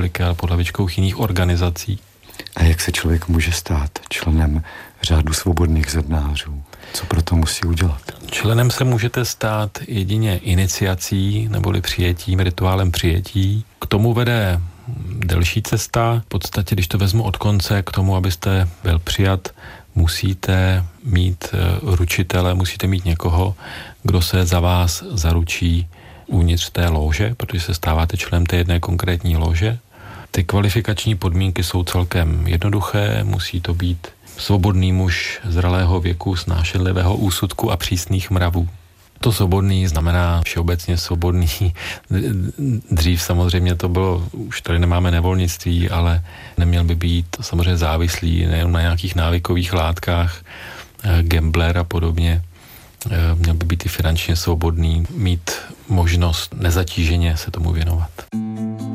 republiky, ale pod hlavičkou jiných organizací. A jak se člověk může stát členem řádu svobodných zednářů? Co pro to musí udělat? Členem se můžete stát jedině iniciací neboli přijetím, rituálem přijetí. K tomu vede delší cesta. V podstatě, když to vezmu od konce, k tomu, abyste byl přijat, musíte mít ručitele, musíte mít někoho, kdo se za vás zaručí uvnitř té lóže, protože se stáváte členem té jedné konkrétní lóže. Ty kvalifikační podmínky jsou celkem jednoduché, musí to být svobodný muž zralého věku, snášenlivého úsudku a přísných mravů. To svobodný znamená všeobecně svobodný. Dřív samozřejmě to bylo, už tady nemáme nevolnictví, ale neměl by být samozřejmě závislý nejen na nějakých návykových látkách, gambler a podobně. Měl by být i finančně svobodný, mít možnost nezatíženě se tomu věnovat.